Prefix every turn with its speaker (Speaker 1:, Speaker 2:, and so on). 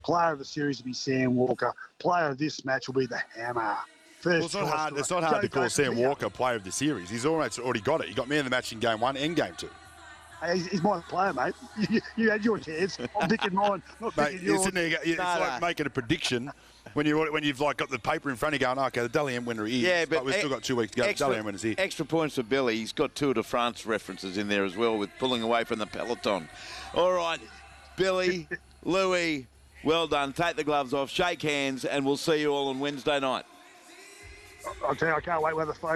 Speaker 1: Player of the series will be Sam Walker. Player of this match will be the Hammer.
Speaker 2: Well, it's not hard. It's not hard to call Sam Walker player of the series. He's already got it. He got man of the match in game 1 and game 2.
Speaker 1: Hey, he's my player, mate. You had your chance. I'm picking mine, not picking yours.
Speaker 2: It's like making a prediction when you've like got the paper in front of you going, okay, the Dally M winner is. Yeah, but we've still got 2 weeks to go. The Dally M winner's here.
Speaker 3: Extra points for Billy. He's got Tour de France references in there as well with pulling away from the peloton. All right, Billy, Louis, well done. Take the gloves off, shake hands, and we'll see you all on Wednesday night.
Speaker 1: I'll tell you, I can't wait when the phone